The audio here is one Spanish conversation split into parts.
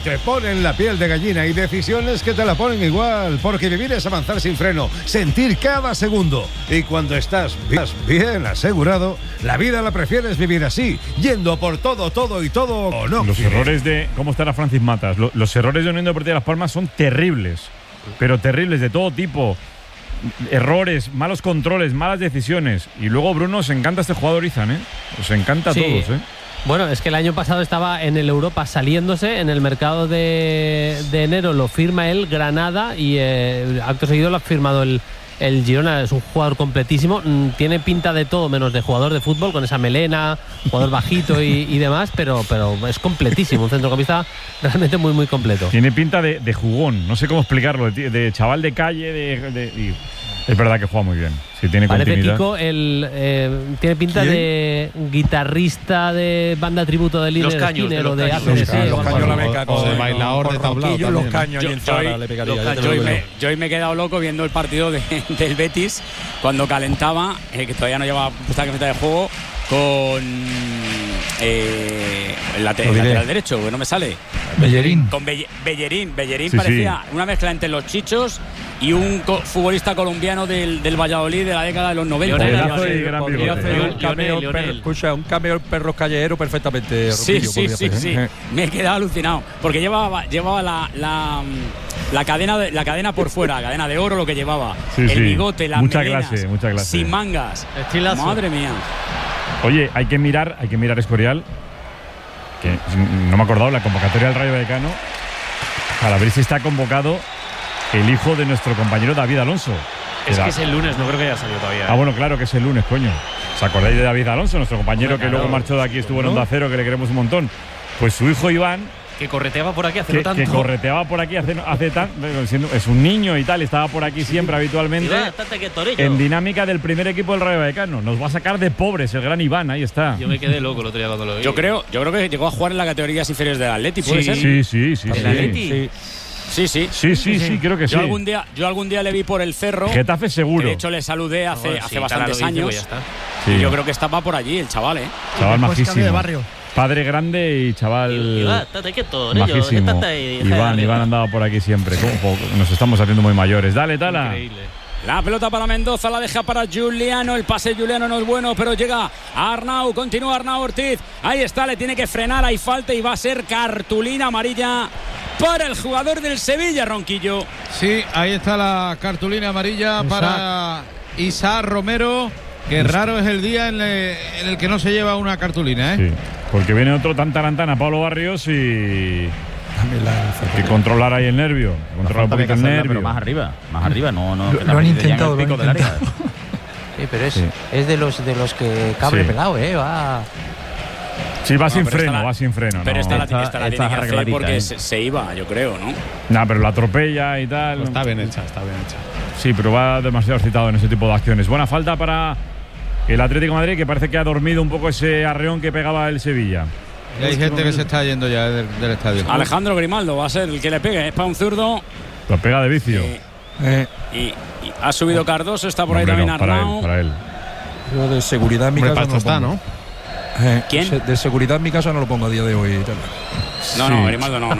Te ponen la piel de gallina y decisiones que te la ponen igual, porque vivir es avanzar sin freno, sentir cada segundo. Y cuando estás bien asegurado, la vida la prefieres vivir así, yendo por todo y todo o no. Los errores de... ¿Cómo estará Francis Matas? Los errores de Unión Deportiva Las Palmas son terribles, pero terribles de todo tipo. Errores, malos controles, malas decisiones. Y luego, Bruno, os encanta este jugador Izan, ¿eh? Os encanta a todos, ¿eh? Bueno, es que el año pasado estaba en el Europa saliéndose, en el mercado de enero lo firma el Granada y acto seguido lo ha firmado el Girona. Es un jugador completísimo, tiene pinta de todo menos de jugador de fútbol, con esa melena, jugador bajito y demás, pero es completísimo, un centrocampista realmente muy muy completo. Tiene pinta de jugón, no sé cómo explicarlo, de chaval de calle, y es verdad que juega muy bien. Sí, tiene parece continuidad. Kiko, tiene pinta de guitarrista de banda tributo de Liner Skinner o de ACDC. Los caños la meca o de bailador de tablao. Los caños y en Zara le pegaría. Yo hoy me he quedado loco viendo el partido del Betis cuando calentaba, que todavía no llevaba puesta camiseta de juego, con el lateral derecho, que no me sale. Bellerín. Con Bellerín Sí, parecía una mezcla entre los Chichos y un futbolista colombiano del Valladolid de la década de los 90. Podría hacer un cameo perros callejeros perfectamente. Sí. Me he quedado alucinado porque llevaba la cadena por fuera, la cadena de oro, lo que llevaba, el bigote, las melenas, mucha clase. sin mangas. Estilazo. Madre mía. Oye, hay que mirar Escorial, que no me he acordado, la convocatoria del Rayo Vallecano, para ver si está convocado el hijo de nuestro compañero David Alonso. Es que es el lunes, no creo que haya salido todavía. Ah, bueno, claro que es el lunes, coño. ¿Os acordáis de David Alonso, nuestro compañero que luego marchó de aquí, estuvo en Onda Cero, que le queremos un montón? Pues su hijo Iván, que correteaba por aquí hace no tanto. Que correteaba por aquí hace tanto. Es un niño y tal, estaba por aquí siempre habitualmente. En dinámica del primer equipo del Rayo Vallecano. Nos va a sacar de pobres el gran Iván, ahí está. Yo me quedé loco el otro día cuando lo vi. Yo creo que llegó a jugar en las categorías inferiores del Atleti, ¿puede ser? Sí. ¿El Atleti? Sí, creo que sí. Yo algún día le vi por el Cerro. Getafe seguro. De hecho, le saludé hace bastantes años. Pues ya está. Y yo creo que estaba por allí el chaval, ¿eh? Chaval majísimo. Cambio de barrio. Padre grande y chaval Iván, estate quieto, majísimo. Iván andaba por aquí siempre. Nos estamos haciendo muy mayores. Dale, Tala. Increíble. La pelota para Mendoza, la deja para Juliano. El pase de Juliano no es bueno, pero llega a Arnau. Continúa Arnau Ortiz. Ahí está, le tiene que frenar. Hay falta y va a ser cartulina amarilla para el jugador del Sevilla, Ronquillo. Sí, ahí está la cartulina amarilla para Isaac Romero. Qué raro es el día en el que no se lleva una cartulina, ¿eh? Sí, porque viene otro tan tarantana, Pablo Barrios, y que controlar ahí el nervio. Controlar un poquito el nervio. Pero más arriba, no. Lo han intentado, el pico del área. Sí, pero es de los que cable pelado, va. Sí, va sin freno. Pero no. esta la tiene que hacer porque se iba, yo creo, ¿no? Nah, pero la atropella y tal. Pues está bien hecha. Sí, pero va demasiado excitado en ese tipo de acciones. Buena falta para el Atlético de Madrid, que parece que ha dormido un poco ese arreón que pegaba el Sevilla. Y hay gente que se está yendo ya del estadio. Alejandro Grimaldo va a ser el que le pegue, es para un zurdo. Lo pega de vicio. Y ha subido Cardoso, está por ahí también Arnau. Para él. Yo de seguridad en mi casa no está, ¿no? ¿Quién? De seguridad en mi casa no lo pongo a día de hoy. No, Grimaldo no.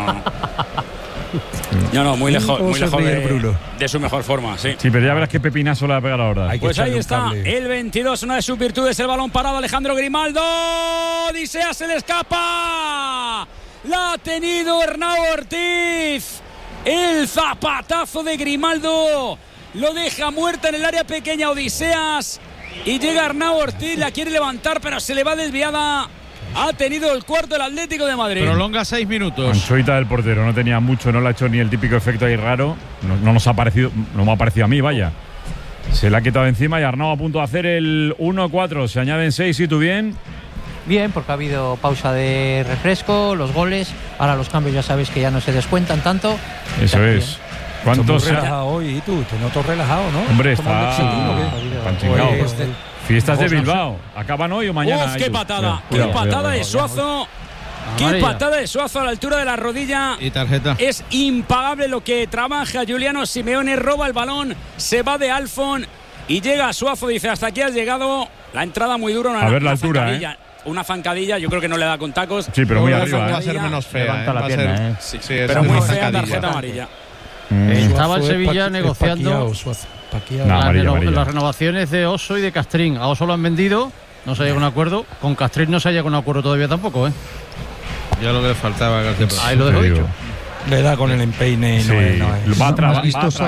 No, muy lejos de su mejor forma, sí. Sí, pero ya verás qué pepinazo le va a pegar ahora. Pues ahí está, el 22, una de sus virtudes, el balón parado, Alejandro Grimaldo. Odisea se le escapa. La ha tenido Arnau Ortiz. El zapatazo de Grimaldo lo deja muerta en el área pequeña Odiseas. Y llega Arnau Ortiz, la quiere levantar, pero se le va desviada. Ha tenido el cuarto el Atlético de Madrid. Prolonga 6 minutos. Anchoita del portero, no tenía mucho, no le ha hecho ni el típico efecto ahí raro. No nos ha parecido, no me ha parecido a mí, vaya. Se le ha quitado encima y Arnau a punto de hacer el 1-4. Se añaden 6, ¿y tú bien? Bien, porque ha habido pausa de refresco, los goles. Ahora los cambios ya sabéis que ya no se descuentan tanto. Eso es. ¿Cuántos se relajado hoy? ¿Y tú? Te noto relajado, ¿no? Hombre, está panchingado. Fiestas de Bilbao. ¿Acaban hoy o mañana? ¡Uf, qué patada! ¡Qué patada de Suazo! ¡Qué patada de Suazo a la altura de la rodilla! Y tarjeta. Es impagable lo que trabaja Giuliano Simeone. Roba el balón, se va de Alfon y llega a Suazo. Dice, hasta aquí has llegado. La entrada muy dura. A ver la altura, una zancadilla, yo creo que no le da con tacos. Sí, pero muy arriba. Va a ser menos fea. Levanta la pierna, Sí, pero muy fea, tarjeta amarilla. Estaba el Sevilla negociando amarilla. las renovaciones de Oso y de Castrín. A Oso lo han vendido, no se ha llegado a un acuerdo. Con Castrín no se ha llegado a un acuerdo todavía tampoco, ¿eh? Ya lo que le faltaba a García Plaza. Ahí lo dejo dicho. Le da con el empeine. Sí, no va a trabarlo.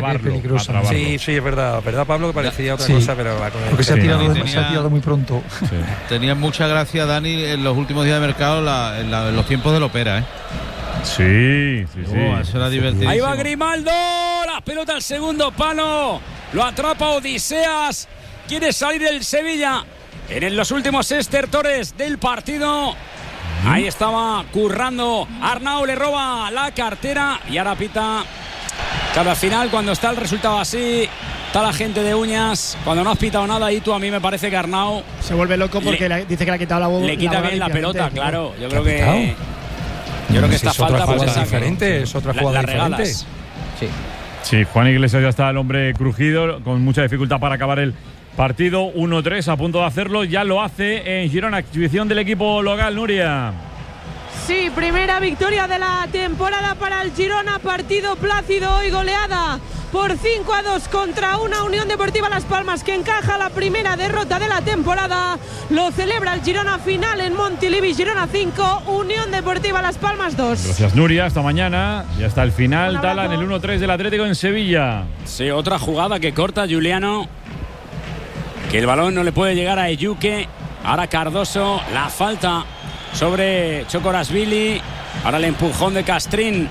Sí, es verdad, Pablo, que parecía otra cosa, pero va con el porque se ha tirado muy pronto. Sí. Tenía mucha gracia, Dani, en los últimos días de mercado, en los tiempos del Opera, ¿eh? Sí. Eso era divertido. Ahí va Grimaldo, la pelota al segundo palo, lo atrapa Odiseas, quiere salir el Sevilla en los últimos estertores del partido. Ahí estaba currando Arnau, le roba la cartera y ahora pita. Claro, al final cuando está el resultado así, está la gente de uñas, cuando no has pitado nada, y tú, a mí me parece que Arnau se vuelve loco porque dice que le ha quitado la bola. Le quita bien la pelota, claro. Yo creo que esta falta es diferente, es otra jugada diferente. Sí, Juan Iglesias ya está el hombre crujido, con mucha dificultad para acabar el partido. 1-3, a punto de hacerlo, ya lo hace en Girona, exhibición del equipo local, Nuria. Sí, primera victoria de la temporada para el Girona, partido plácido y goleada por 5-2 contra una Unión Deportiva Las Palmas que encaja la primera derrota de la temporada. Lo celebra el Girona, final en Montilivi. Girona 5, Unión Deportiva Las Palmas 2. Gracias, Nuria, hasta mañana. Ya está el final, Tala, en el 1-3 del Atlético en Sevilla. Sí, otra jugada que corta Juliano, que el balón no le puede llegar a Eyuke. Ahora Cardoso, la falta sobre Chocorasvili. Ahora el empujón de Castrín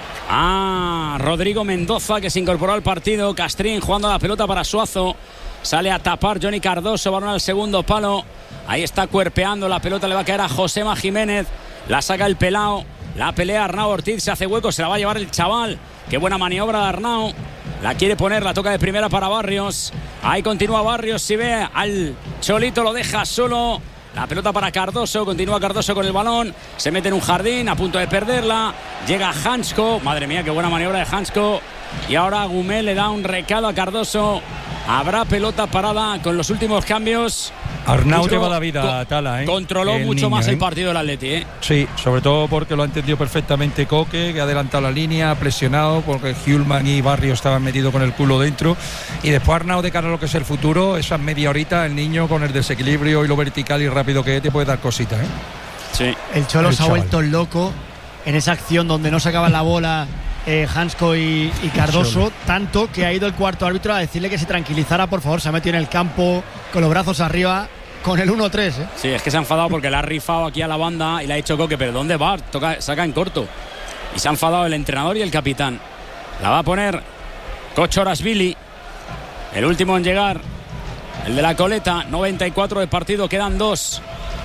a Rodrigo Mendoza, que se incorporó al partido. Castrín jugando la pelota para Suazo, sale a tapar Johnny Cardoso, balón al segundo palo. Ahí está cuerpeando, la pelota le va a caer a Josema Jiménez, la saca el Pelao, la pelea Arnau Ortiz, se hace hueco, se la va a llevar el chaval. Qué buena maniobra de Arnau, la quiere poner, la toca de primera para Barrios. Ahí continúa Barrios, si ve al Cholito lo deja solo. La pelota para Cardoso, continúa Cardoso con el balón, se mete en un jardín, a punto de perderla, llega Hansko, madre mía, qué buena maniobra de Hansko, y ahora Gumel le da un recado a Cardoso, habrá pelota parada con los últimos cambios. Arnau lleva la vida, Tala, ¿eh? Controló mucho más el partido del Atleti, ¿eh? Sí, sobre todo porque lo ha entendido perfectamente Coque, que ha adelantado la línea, ha presionado, porque Hjulman y Barrio estaban metidos con el culo dentro. Y después Arnau, de cara a lo que es el futuro, esas media horita, el niño con el desequilibrio y lo vertical y rápido que te puede dar cositas, ¿eh? Sí. El Cholo se ha vuelto loco en esa acción donde no sacaban la bola Hansko y Cardoso, tanto que ha ido el cuarto árbitro a decirle que se tranquilizara, por favor. Se ha metido en el campo con los brazos arriba con el 1-3, ¿eh? Sí, es que se ha enfadado porque le ha rifado aquí a la banda y le ha dicho Coque, pero ¿dónde va? Saca en corto. Y se ha enfadado el entrenador y el capitán. La va a poner Chocorasvili, el último en llegar, el de la coleta. 94 de partido, quedan 2.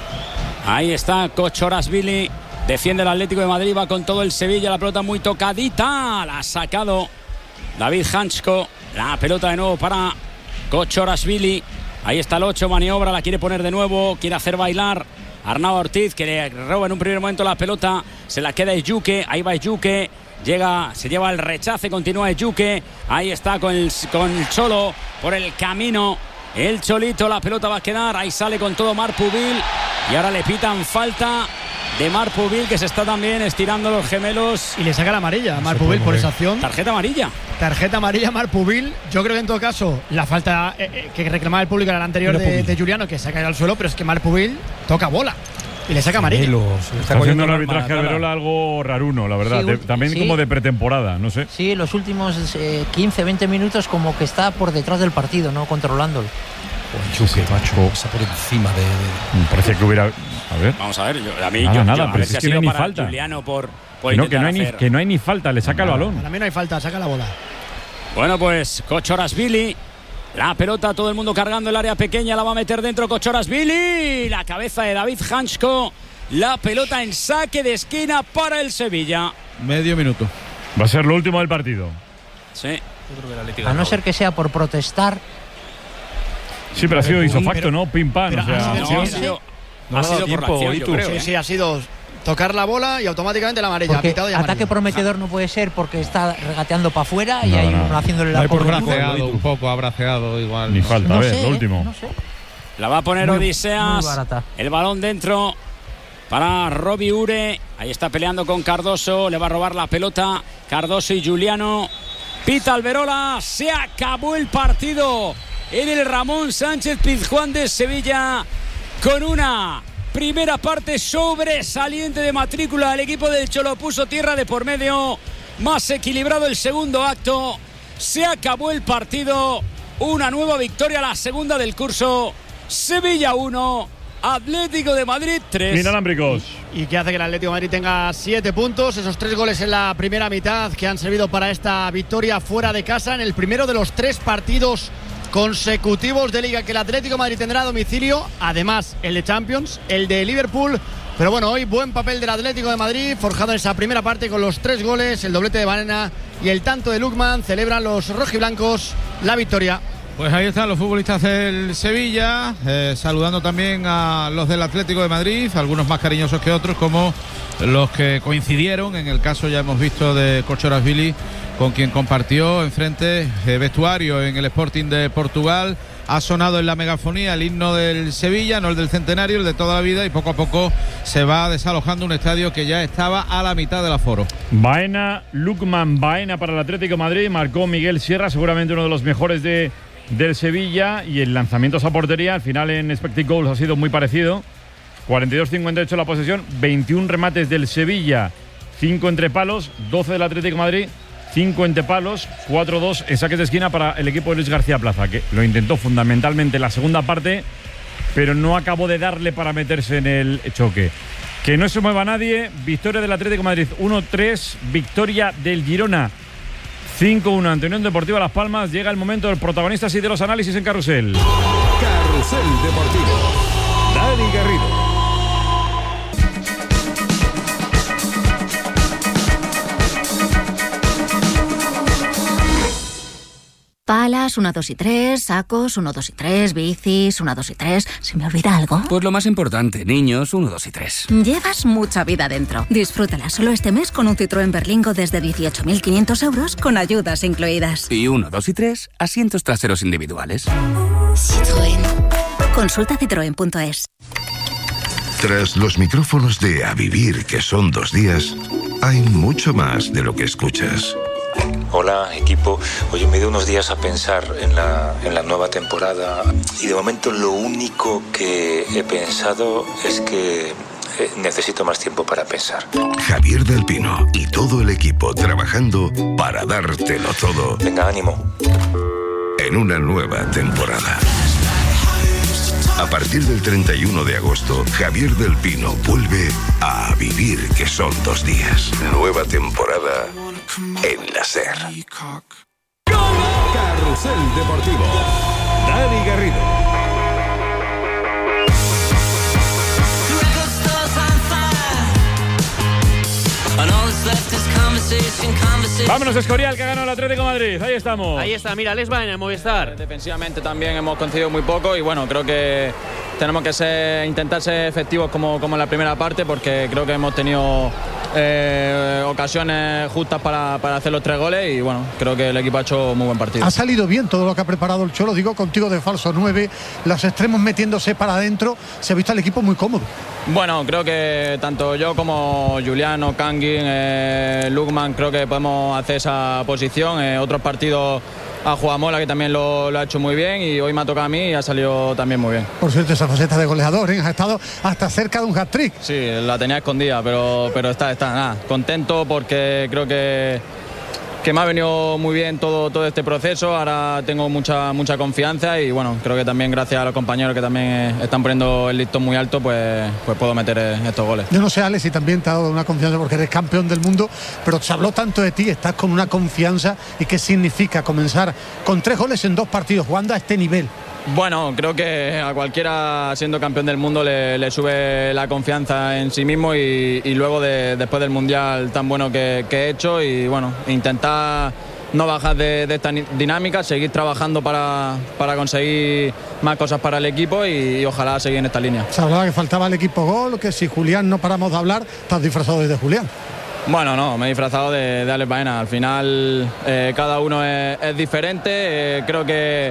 Ahí está Chocorasvili, defiende el Atlético de Madrid, va con todo el Sevilla, la pelota muy tocadita, la ha sacado David Hansko, la pelota de nuevo para Chocorasvili. Ahí está el 8, maniobra, la quiere poner de nuevo, quiere hacer bailar Arnau Ortiz, que le roba en un primer momento la pelota, se la queda Eyuke, ahí va Eyuke, llega, se lleva el rechace, continúa Eyuke, ahí está con el Cholo por el camino, el Cholito, la pelota va a quedar, ahí sale con todo Marpubil y ahora le pitan falta de Marpubil, que se está también estirando los gemelos. Y le saca la amarilla a Marpubil por esa acción. Tarjeta amarilla. Tarjeta amarilla Marpubil. Yo creo que en todo caso la falta que reclamaba el público era la anterior de Juliano, que se ha caído al suelo, pero es que Marpubil toca bola y le saca amarilla. Está haciendo el arbitraje Alberola algo raruno, la verdad. Sí, también como de pretemporada, no sé. Sí, los últimos 15-20 minutos como que está por detrás del partido, ¿no? Controlándolo. Chuque, macho, está por encima de. Me parece que hubiera. A ver. Vamos a ver, a mí nada, pero es que no hay ni falta. Juliano por que no hay ni falta, le saca el balón. Para mí no hay falta, saca la bola. Bueno, pues Chocorasvili, la pelota, todo el mundo cargando el área pequeña, la va a meter dentro Chocorasvili, la cabeza de David Hansko, la pelota en saque de esquina para el Sevilla. Medio minuto. Va a ser lo último del partido. Sí. A no ser que sea por protestar. Sí, pero ha sido isofacto, ¿no? Pim pam. Ha sido por la acción, yo creo. Sí, ha sido tocar la bola y automáticamente la amarilla. Porque ataque prometedor no puede ser porque está regateando para afuera y hay uno haciéndole la por braceado un poco, ha braceado igual. Ni falta, a ver, lo último. No sé. La va a poner Muy Odiseas. barata. El balón dentro para Robbie Ure. Ahí está peleando con Cardoso. Le va a robar la pelota Cardoso y Juliano. Pita Alberola. Se acabó el partido en el Ramón Sánchez Pizjuán de Sevilla, con una primera parte sobresaliente de matrícula. El equipo del Cholo puso tierra de por medio. Más equilibrado el segundo acto. Se acabó el partido. Una nueva victoria, la segunda del curso. Sevilla 1, Atlético de Madrid 3. Inalámbricos. Y que hace que el Atlético de Madrid tenga 7 puntos. Esos 3 goles en la primera mitad que han servido para esta victoria fuera de casa en el primero de los 3 partidos consecutivos de Liga que el Atlético de Madrid tendrá a domicilio. Además, el de Champions, el de Liverpool. Pero bueno, hoy buen papel del Atlético de Madrid, forjado en esa primera parte con los 3 goles, el doblete de Baena y el tanto de Lukman. Celebran los rojiblancos la victoria. Pues ahí están los futbolistas del Sevilla, saludando también a los del Atlético de Madrid, algunos más cariñosos que otros, como los que coincidieron. En el caso ya hemos visto de Kochorashvili, con quien compartió enfrente vestuario en el Sporting de Portugal. Ha sonado en la megafonía el himno del Sevilla, no el del centenario, el de toda la vida, y poco a poco se va desalojando un estadio que ya estaba a la mitad del aforo. Baena, Lukman Baena para el Atlético de Madrid, marcó Miguel Sierra, seguramente uno de los mejores del Sevilla, y el lanzamiento a esa portería al final en Expected Goals ha sido muy parecido. 42-58 la posesión, 21 remates del Sevilla, 5 entre palos, 12 del Atlético de Madrid, 5 entre palos, 4-2 en saques de esquina para el equipo de Luis García Plaza, que lo intentó fundamentalmente en la segunda parte, pero no acabó de darle para meterse en el choque. Que no se mueva nadie. Victoria del Atlético de Madrid 1-3, victoria del Girona 5-1 ante Unión Deportiva Las Palmas. Llega el momento del protagonista y de los análisis en Carrusel. Carrusel Deportivo. Dani Garrido. Palas, 1, 2 y 3, sacos, 1, 2 y 3, bicis, 1, 2 y 3. ¿Se me olvida algo? Pues lo más importante, niños, 1, 2 y 3. Llevas mucha vida dentro. Disfrútala solo este mes con un Citroën Berlingo desde 18.500 euros con ayudas incluidas. Y 1, 2 y 3, asientos traseros individuales. Citroën. Consulta citroen.es. Tras los micrófonos de A Vivir, que son 2 días, hay mucho más de lo que escuchas. Hola, equipo. Oye, me he ido unos días a pensar en la nueva temporada y de momento lo único que he pensado es que necesito más tiempo para pensar. Javier del Pino y todo el equipo trabajando para dártelo todo. Venga, ánimo. En una nueva temporada. A partir del 31 de agosto, Javier del Pino vuelve a Vivir, que son 2 días. Nueva temporada en la SER. Carrusel Deportivo. Dani Garrido. Vámonos, Escorial, que ha ganado el Atlético de Madrid. Ahí estamos. Ahí está, mira, Alex Baena en Movistar. Defensivamente también hemos concedido muy poco y bueno, creo que tenemos que intentar ser efectivos como en la primera parte, porque creo que hemos tenido ocasiones justas para hacer los 3 goles y bueno, creo que el equipo ha hecho muy buen partido. Ha salido bien todo lo que ha preparado el Cholo, digo, contigo de falso 9, los extremos metiéndose para adentro, se ha visto al equipo muy cómodo. Bueno, creo que tanto yo como Juliano, Kangin, Lukman, creo que podemos hacer esa posición. Otros partidos a Juamola, que también lo ha hecho muy bien, y hoy me ha tocado a mí y ha salido también muy bien. Por cierto, esa faceta de goleador, ¿eh? Ha estado hasta cerca de un hat-trick. Sí, la tenía escondida, pero está nada, contento porque creo que me ha venido muy bien todo este proceso. Ahora tengo mucha confianza y bueno, creo que también gracias a los compañeros que también están poniendo el listón muy alto, pues puedo meter estos goles. Yo no sé, Alex, si también te ha dado una confianza porque eres campeón del mundo, pero se habló tanto de ti, estás con una confianza. ¿Y qué significa comenzar con 3 goles en 2 partidos jugando a este nivel? Bueno, creo que a cualquiera siendo campeón del mundo le sube la confianza en sí mismo y luego después del Mundial tan bueno que he hecho, y bueno, intentar no bajar de esta dinámica, seguir trabajando para conseguir más cosas para el equipo y ojalá seguir en esta línea. Se hablaba que faltaba el equipo gol, que si Julián no paramos de hablar, estás disfrazado de Julián. Bueno, no, me he disfrazado de Alex Baena. Al final cada uno es diferente. Creo que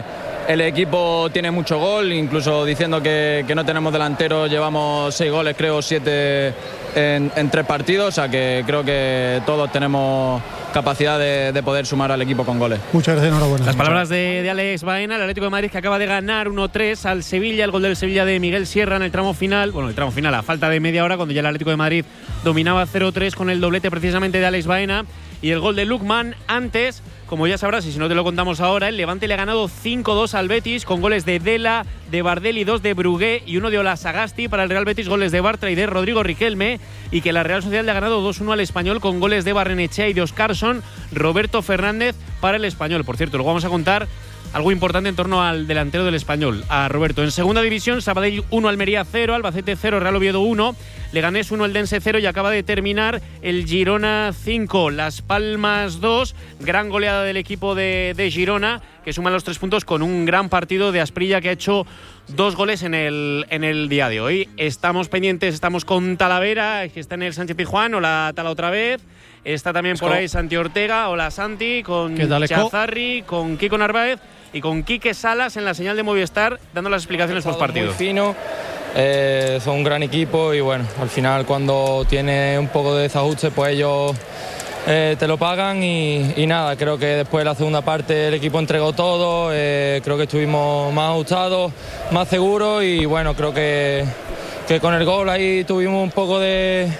el equipo tiene mucho gol, incluso diciendo que no tenemos delanteros, llevamos 6 goles, creo 7 en 3 partidos, o sea que creo que todos tenemos capacidad de poder sumar al equipo con goles. Muchas gracias, enhorabuena. Las palabras de Alex Baena, el Atlético de Madrid que acaba de ganar 1-3 al Sevilla, el gol del Sevilla de Miguel Sierra en el tramo final, a falta de media hora, cuando ya el Atlético de Madrid dominaba 0-3 con el doblete precisamente de Alex Baena, y el gol de Lookman. Antes, como ya sabrás, y si no te lo contamos ahora, el Levante le ha ganado 5-2 al Betis con goles de Dela, de Bardelli, 2 de Brugué y 1 de Olasagasti. Para el Real Betis, goles de Bartra y de Rodrigo Riquelme, y que la Real Sociedad le ha ganado 2-1 al Español con goles de Barrenechea y de Oscarson. Roberto Fernández para el Español. Por cierto, luego vamos a contar algo importante en torno al delantero del Español, a Roberto. En segunda división, Sabadell 1, Almería 0, Albacete 0, Real Oviedo 1, Leganés 1, Eldense 0, y acaba de terminar el Girona 5, Las Palmas 2. Gran goleada del equipo de Girona, que suma los 3 puntos con un gran partido de Asprilla, que ha hecho 2 goles en el día de hoy. Estamos pendientes, estamos con Talavera, que está en el Sánchez Pizjuán. Hola, Tala, otra vez. Está también por ahí Santi Ortega. Hola, Santi, con Chazarri, con Kiko Narváez y con Quique Salas en la señal de Movistar, dando las explicaciones post partido. Muy fino, son un gran equipo, y bueno, al final cuando tiene un poco de desajuste, pues ellos te lo pagan, y nada, creo que después de la segunda parte el equipo entregó todo, creo que estuvimos más ajustados, más seguros, y bueno, creo que con el gol ahí tuvimos un poco de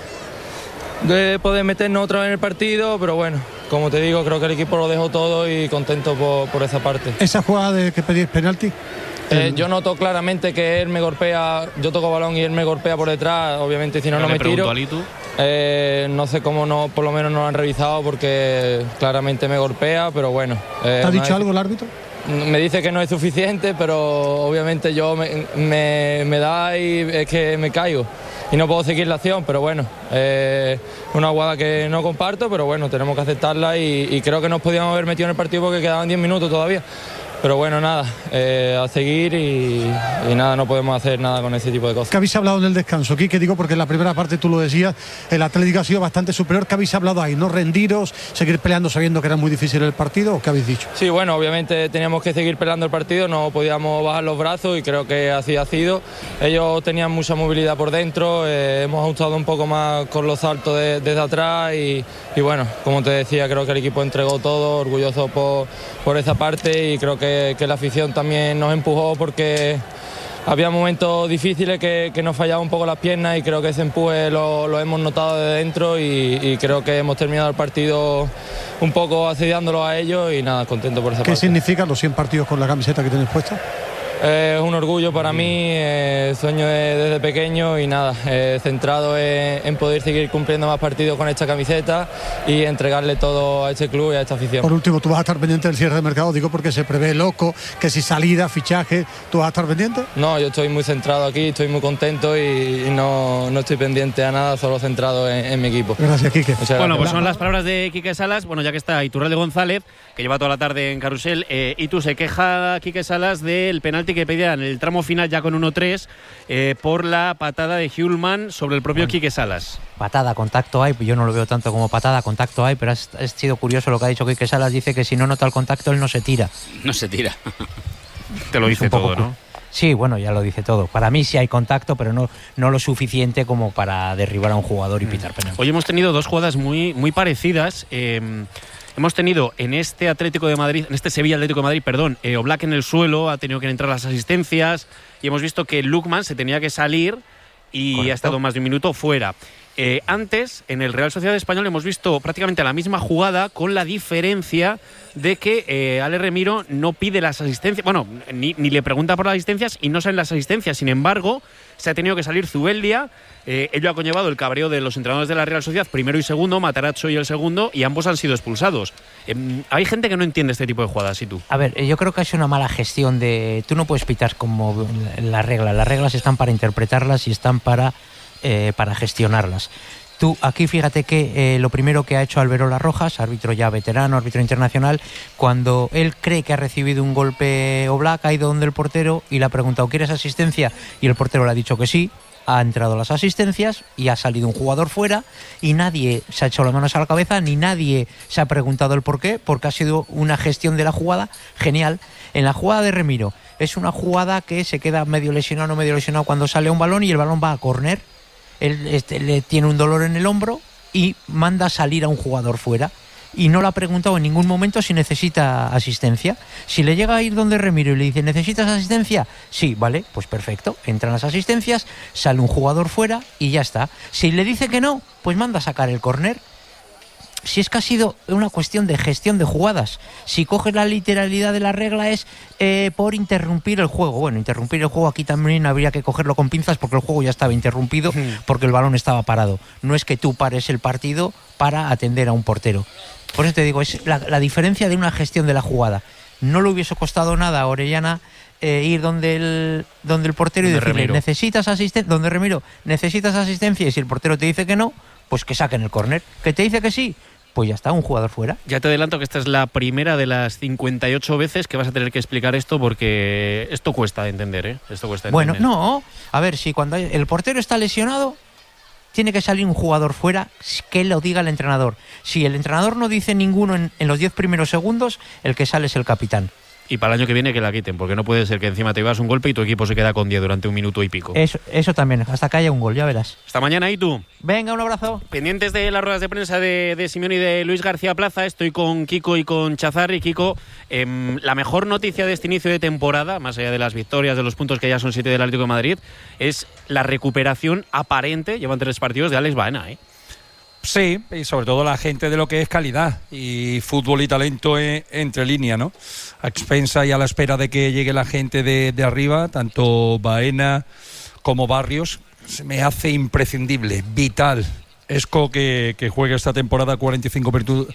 poder meternos otra vez en el partido, pero bueno, como te digo, creo que el equipo lo dejó todo y contento por esa parte. ¿Esa jugada de que pedís penalti? Yo noto claramente que él me golpea, yo toco balón y él me golpea por detrás, obviamente si no me tiro. No sé cómo no, por lo menos no lo han revisado, porque claramente me golpea, pero bueno. ¿Te ha dicho algo el árbitro? Me dice que no es suficiente, pero obviamente yo me da y es que me caigo y no puedo seguir la acción, pero bueno, una jugada que no comparto, pero bueno, tenemos que aceptarla, y creo que nos podíamos haber metido en el partido porque quedaban 10 minutos todavía. Pero bueno, nada, a seguir, y nada, no podemos hacer nada con ese tipo de cosas. ¿Qué habéis hablado en el descanso, Quique? Digo porque en la primera parte tú lo decías, el Atlético ha sido bastante superior. ¿Qué habéis hablado ahí? ¿No rendiros, seguir peleando sabiendo que era muy difícil el partido, o qué habéis dicho? Sí, bueno, obviamente teníamos que seguir peleando el partido, no podíamos bajar los brazos, y creo que así ha sido. Ellos tenían mucha movilidad por dentro, hemos ajustado un poco más con los saltos desde atrás, y bueno, como te decía, creo que el equipo entregó todo, orgulloso por esa parte, y creo que la afición también nos empujó, porque había momentos difíciles que nos fallaban un poco las piernas, y creo que ese empuje lo hemos notado de dentro, y creo que hemos terminado el partido un poco asediándolo a ellos, y nada, contento por esa parte. ¿Qué significan los 100 partidos con la camiseta que tenéis puesta? Es un orgullo para mí, sueño desde pequeño, y nada, centrado en poder seguir cumpliendo más partidos con esta camiseta y entregarle todo a este club y a esta afición. Por último, ¿tú vas a estar pendiente del cierre de mercado? Digo porque se prevé loco, que si salida, fichaje, ¿tú vas a estar pendiente? No, yo estoy muy centrado aquí, estoy muy contento, y no estoy pendiente a nada, solo centrado en mi equipo. Gracias, Quique. Bueno, pues son las palabras de Quique Salas. Bueno, ya que está Iturralde González, que lleva toda la tarde en Carrusel, y tú, se queja Quique Salas del penalti que pedía en el tramo final, ya con 1-3, por la patada de Hjulman sobre el propio Quique Salas. Patada, contacto hay, yo no lo veo tanto como patada, contacto hay, pero ha sido curioso lo que ha dicho Quique Salas. Dice que si no nota el contacto, él no se tira. No se tira. Te lo dice todo, ¿no? Sí, bueno, ya lo dice todo. Para mí sí hay contacto, pero no lo suficiente como para derribar a un jugador y pitar penalti. Hoy hemos tenido 2 jugadas muy, muy parecidas. Hemos tenido en este Atlético de Madrid, en este Sevilla Atlético de Madrid, perdón, Oblak en el suelo, ha tenido que entrar las asistencias, y hemos visto que Lookman se tenía que salir y Correcto. Ha estado más de un minuto fuera. Antes, en el Real Sociedad Español, hemos visto prácticamente la misma jugada, con la diferencia de que Ale Remiro no pide las asistencias, bueno, ni le pregunta por las asistencias, y no salen las asistencias. Sin embargo, se ha tenido que salir Zubeldia. Ello ha conllevado el cabreo de los entrenadores de la Real Sociedad, primero y segundo, Matarazzo y el segundo, y ambos han sido expulsados. Hay gente que no entiende este tipo de jugadas, ¿y tú? A ver, yo creo que es una mala gestión de... Tú no puedes pitar como la regla. Las reglas están para interpretarlas y están para gestionarlas. Tú, aquí fíjate que lo primero que ha hecho Alberola Rojas, árbitro ya veterano, árbitro internacional, cuando él cree que ha recibido un golpe Oblak, ha ido donde el portero y le ha preguntado, ¿quieres asistencia? Y el portero le ha dicho que sí. ha entrado las asistencias y ha salido un jugador fuera y nadie se ha echado las manos a la cabeza ni nadie se ha preguntado el por qué, porque ha sido una gestión de la jugada genial. En la jugada de Remiro es una jugada que se queda medio lesionado cuando sale un balón y el balón va a córner. Él le tiene un dolor en el hombro y manda salir a un jugador fuera y no le ha preguntado en ningún momento si necesita asistencia. Si le llega a ir donde Remiro y le dice ¿necesitas asistencia? Sí, vale, pues perfecto, entran las asistencias, sale un jugador fuera y ya está. Si le dice que no, pues manda a sacar el córner. Si es que ha sido una cuestión de gestión de jugadas. Si coges la literalidad de la regla es por interrumpir el juego. Bueno, interrumpir el juego aquí también habría que cogerlo con pinzas porque el juego ya estaba interrumpido porque el balón estaba parado. No es que tú pares el partido para atender a un portero. Por eso te digo, es la diferencia de una gestión de la jugada. No le hubiese costado nada a Orellana ir donde el portero y decirle Remiro. Donde Remiro, necesitas asistencia, y si el portero te dice que no, pues que saquen el córner. Que te dice que sí, pues ya está, un jugador fuera. Ya te adelanto que esta es la primera de las 58 veces que vas a tener que explicar esto porque esto cuesta de entender, ¿eh? Bueno, no, a ver, si cuando el portero está lesionado tiene que salir un jugador fuera, que lo diga el entrenador. Si el entrenador no dice ninguno en los 10 primeros segundos, el que sale es el capitán. Y para el año que viene que la quiten, porque no puede ser que encima te llevas un golpe y tu equipo se queda con 10 durante un minuto y pico. Eso también, hasta que haya un gol, ya verás. Hasta mañana, ¿y tú? Venga, un abrazo. Pendientes de las ruedas de prensa de Simeone y de Luis García Plaza, estoy con Kiko y con Chazarri. Kiko, la mejor noticia de este inicio de temporada, más allá de las victorias, de los puntos que ya son 7 del Atlético de Madrid, es la recuperación aparente, llevan 3 partidos, de Alex Baena, ¿eh? Sí, y sobre todo la gente de lo que es calidad y fútbol y talento entre líneas, ¿no? A expensa y a la espera de que llegue la gente de arriba, tanto Baena como Barrios, se me hace imprescindible, vital, Esco que juegue esta temporada 45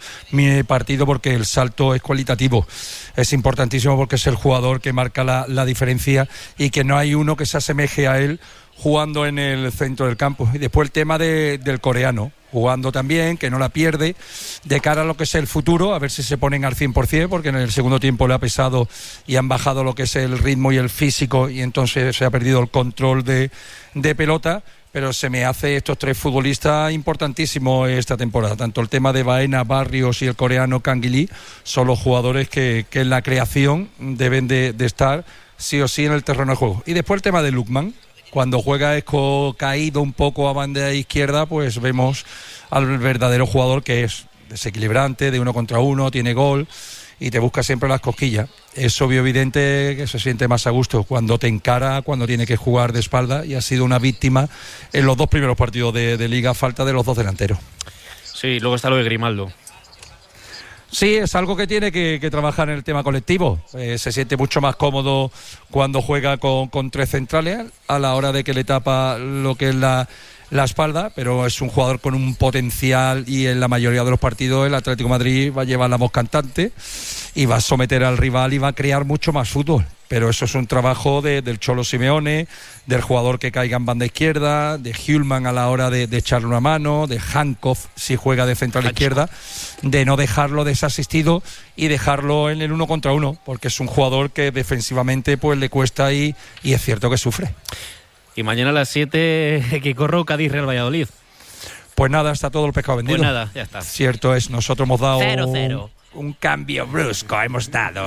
partidos porque el salto es cualitativo. Es importantísimo porque es el jugador que marca la diferencia y que no hay uno que se asemeje a él jugando en el centro del campo. Y después el tema del coreano, jugando también, que no la pierde, de cara a lo que es el futuro, a ver si se ponen al 100%, porque en el segundo tiempo le ha pesado y han bajado lo que es el ritmo y el físico, y entonces se ha perdido el control de pelota. Pero se me hace estos 3 futbolistas importantísimos esta temporada. Tanto el tema de Baena, Barrios y el coreano Kang Lee son los jugadores que en la creación deben de estar sí o sí en el terreno de juego. Y después el tema de Lookman. Cuando juega Esco caído un poco a banda izquierda, pues vemos al verdadero jugador que es desequilibrante, de 1 contra 1, tiene gol y te busca siempre las cosquillas. Es obvio, evidente que se siente más a gusto cuando te encara, cuando tiene que jugar de espalda, y ha sido una víctima en los 2 primeros partidos de Liga a falta de los 2 delanteros. Sí, luego está lo de Grimaldo. Sí, es algo que tiene que trabajar en el tema colectivo. Se siente mucho más cómodo cuando juega con 3 centrales a la hora de que le tapa lo que es la espalda, pero es un jugador con un potencial y en la mayoría de los partidos el Atlético de Madrid va a llevar la voz cantante y va a someter al rival y va a crear mucho más fútbol. Pero eso es un trabajo del Cholo Simeone, del jugador que caiga en banda izquierda, de Hjulman a la hora de echarle una mano, de Hankov si juega de central izquierda, de no dejarlo desasistido y dejarlo en el 1 contra 1, porque es un jugador que defensivamente pues le cuesta y es cierto que sufre. Y mañana a las 7 que corro Cádiz Real Valladolid. Pues nada, está todo el pescado vendido. Pues nada, ya está. Cierto es, nosotros hemos dado 0-0. Un cambio brusco, hemos dado.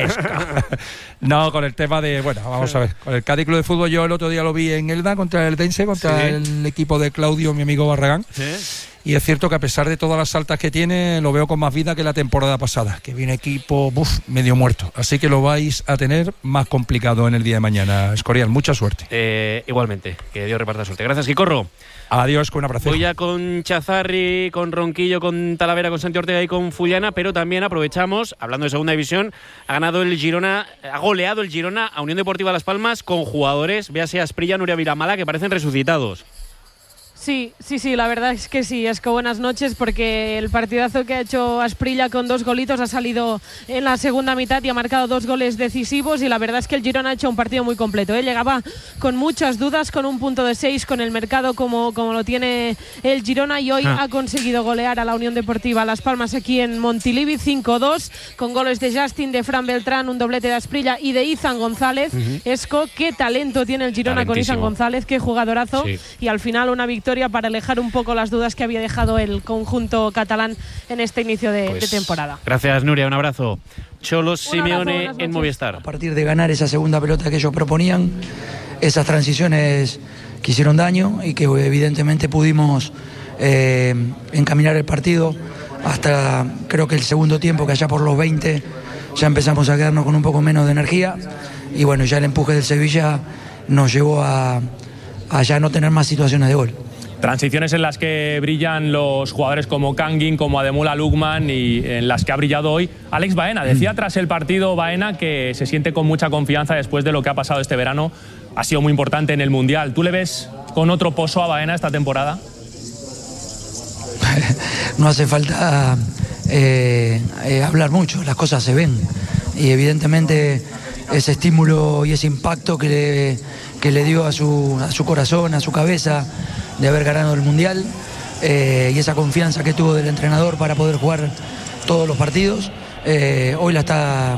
No, con el tema de, bueno, vamos a ver, con el Cádiz Club de Fútbol, yo el otro día lo vi en Elda contra el Dense, contra el equipo de Claudio, mi amigo Barragán. Sí. Y es cierto que a pesar de todas las altas que tiene, lo veo con más vida que la temporada pasada, que viene equipo medio muerto. Así que lo vais a tener más complicado en el día de mañana, Escorial. Mucha suerte. Igualmente, que Dios reparta suerte. Gracias, Quicorro. Adiós, con un abrazo. Voy ya con Chazarri, con Ronquillo, con Talavera, con Santi Ortega y con Fullana, pero también aprovechamos, hablando de segunda división, ha goleado el Girona a Unión Deportiva Las Palmas con jugadores, véase Asprilla, Nuria Vilamala, que parecen resucitados. Sí, la verdad es que sí, es que buenas noches, porque el partidazo que ha hecho Asprilla con 2 golitos ha salido en la segunda mitad y ha marcado 2 goles decisivos, y la verdad es que el Girona ha hecho un partido muy completo, ¿eh? Llegaba con muchas dudas, con un punto de 6, con el mercado como lo tiene el Girona, y hoy ha conseguido golear a la Unión Deportiva Las Palmas aquí en Montilivi 5-2, con goles de Justin, de Fran Beltrán, un doblete de Asprilla y de Izan González. Esco, qué talento tiene el Girona con Izan González, qué jugadorazo, y al final una victoria para alejar un poco las dudas que había dejado el conjunto catalán en este inicio de temporada. Gracias, Nuria, un abrazo. Cholo Simeone en Movistar. A partir de ganar esa segunda pelota que ellos proponían, esas transiciones que hicieron daño y que evidentemente pudimos encaminar el partido hasta creo que el segundo tiempo, que allá por los 20 ya empezamos a quedarnos con un poco menos de energía, y bueno, ya el empuje del Sevilla nos llevó a ya no tener más situaciones de gol. Transiciones en las que brillan los jugadores como Kangin, como Ademola Lookman, y en las que ha brillado hoy Alex Baena. Decía tras el partido Baena que se siente con mucha confianza después de lo que ha pasado este verano. Ha sido muy importante en el Mundial. ¿Tú le ves con otro pozo a Baena esta temporada? No hace falta hablar mucho, las cosas se ven. Y evidentemente ese estímulo y ese impacto que le dio a su corazón, a su cabeza, de haber ganado el Mundial, y esa confianza que tuvo del entrenador para poder jugar todos los partidos, hoy la está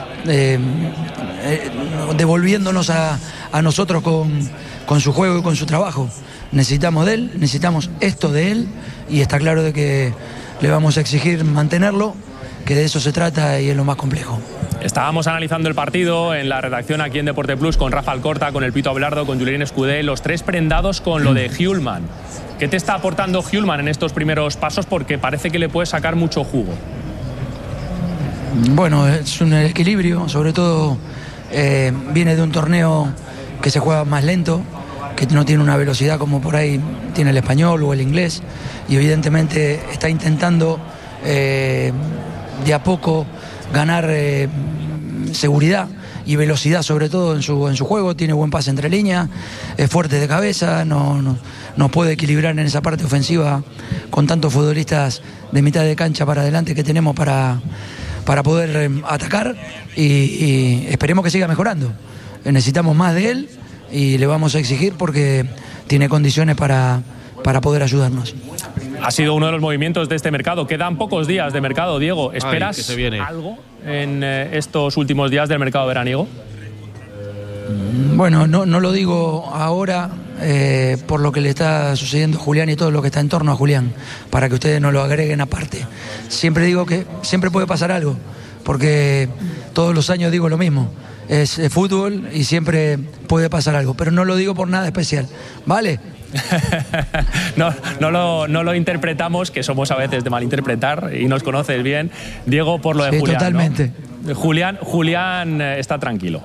devolviéndonos a nosotros con su juego y con su trabajo. Necesitamos de él, necesitamos esto de él, y está claro de que le vamos a exigir mantenerlo, que de eso se trata y es lo más complejo. Estábamos analizando el partido en la redacción aquí en Deporte Plus con Rafa Alcorta, con el Pito Abelardo, con Julien Escudé, los tres prendados con lo de Hjulmand. ¿Qué te está aportando Hjulmand en estos primeros pasos? Porque parece que le puede sacar mucho jugo. Bueno, es un equilibrio, sobre todo viene de un torneo que se juega más lento, que no tiene una velocidad como por ahí tiene el español o el inglés, y evidentemente está intentando de a poco ganar seguridad y velocidad, sobre todo en su juego. Tiene buen pase entre líneas, es fuerte de cabeza, nos puede equilibrar en esa parte ofensiva con tantos futbolistas de mitad de cancha para adelante que tenemos para poder atacar, y esperemos que siga mejorando. Necesitamos más de él y le vamos a exigir porque tiene condiciones para poder ayudarnos. Ha sido uno de los movimientos de este mercado. Quedan pocos días de mercado, Diego. ¿Esperas algo en estos últimos días del mercado veraniego? Bueno, no lo digo ahora por lo que le está sucediendo a Julián y todo lo que está en torno a Julián, para que ustedes no lo agreguen aparte. Siempre digo que siempre puede pasar algo, porque todos los años digo lo mismo. Es fútbol y siempre puede pasar algo, pero no lo digo por nada especial, ¿vale? No lo interpretamos, que somos a veces de malinterpretar y nos conoces bien, Diego, por lo de Julián. Totalmente. ¿No? Julián está tranquilo.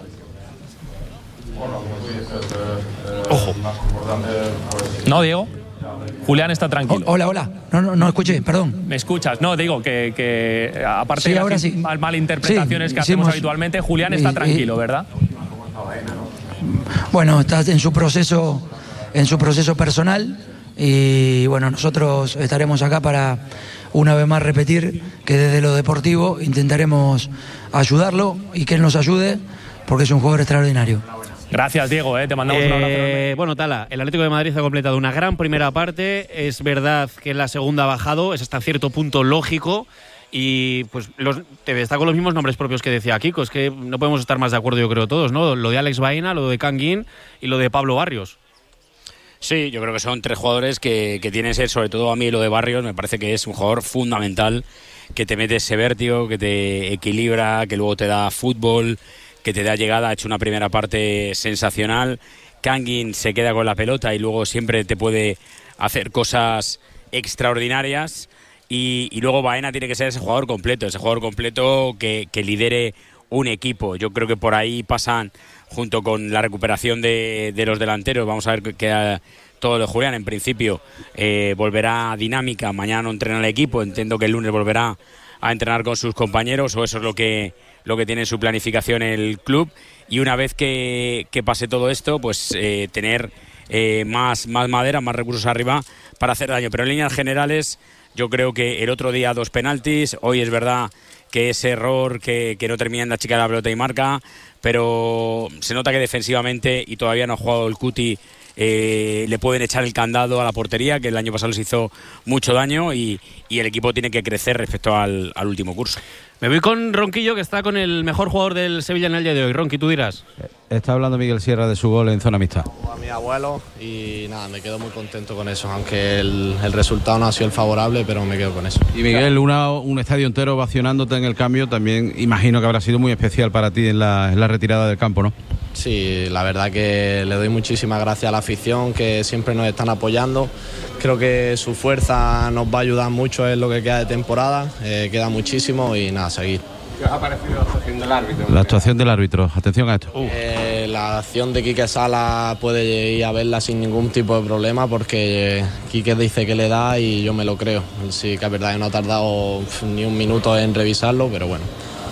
Ojo. ¿No, Diego? Julián está tranquilo. Hola. No escuché, perdón. ¿Me escuchas? No, digo que aparte de las malinterpretaciones que hacemos habitualmente, Julián está tranquilo, ¿verdad? Bueno, está en su proceso personal, y bueno, nosotros estaremos acá para una vez más repetir que desde lo deportivo intentaremos ayudarlo y que él nos ayude, porque es un jugador extraordinario. Gracias, Diego, te mandamos un abrazo. Bueno, Tala, el Atlético de Madrid ha completado una gran primera parte. Es verdad que en la segunda ha bajado, es hasta cierto punto lógico. Y pues te destaco los mismos nombres propios que decía Kiko. Es que no podemos estar más de acuerdo, yo creo, todos, ¿no? Lo de Alex Baena, lo de Kangin y lo de Pablo Barrios. Sí, yo creo que son tres jugadores que tienen que ser, sobre todo a mí lo de Barrios, me parece que es un jugador fundamental, que te mete ese vértigo, que te equilibra, que luego te da fútbol, que te da llegada. Ha hecho una primera parte sensacional. Kangin se queda con la pelota y luego siempre te puede hacer cosas extraordinarias. Y luego Baena tiene que ser ese jugador completo que lidere un equipo. Yo creo que por ahí pasan, junto con la recuperación de los delanteros. Vamos a ver qué todo de Julián. En principio volverá dinámica. Mañana no entrena el equipo. Entiendo que el lunes volverá a entrenar con sus compañeros, o eso es lo que tiene en su planificación el club. Y una vez que pase todo esto, pues tener más madera, más recursos arriba para hacer daño. Pero en líneas generales, yo creo que el otro día 2 penaltis, hoy es verdad que ese error que no termina en la chica de la pelota y marca, pero se nota que defensivamente, y todavía no ha jugado el Cuti, le pueden echar el candado a la portería, que el año pasado les hizo mucho daño, y el equipo tiene que crecer respecto al último curso. Me voy con Ronquillo, que está con el mejor jugador del Sevilla en el día de hoy. Ronqui, tú dirás. Está hablando Miguel Sierra de su gol en zona mixta. A mi abuelo y nada, me quedo muy contento con eso, aunque el resultado no ha sido el favorable, pero me quedo con eso. Y Miguel, un estadio entero ovacionándote en el cambio, también imagino que habrá sido muy especial para ti en la retirada del campo, ¿no? Sí, la verdad que le doy muchísimas gracias a la afición, que siempre nos están apoyando. Creo que su fuerza nos va a ayudar mucho en lo que queda de temporada, queda muchísimo y nada, seguir. ¿Qué os ha parecido la actuación del árbitro? La actuación del árbitro, atención a esto. La acción de Quique Sala puede ir a verla sin ningún tipo de problema, porque Quique dice que le da y yo me lo creo. Sí que es verdad que no ha tardado ni un minuto en revisarlo, pero bueno.